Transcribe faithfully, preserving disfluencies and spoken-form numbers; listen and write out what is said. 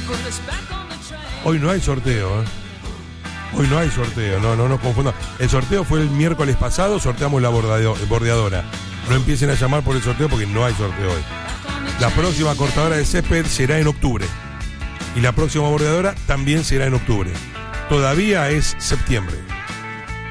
Hoy no hay sorteo, ¿eh? Hoy no hay sorteo, no, no nos confundan. El sorteo fue el miércoles pasado, sorteamos la bordado- bordeadora. No empiecen a llamar por el sorteo porque no hay sorteo hoy. La próxima cortadora de césped será en octubre. Y la próxima bordeadora también será en octubre. Todavía es septiembre.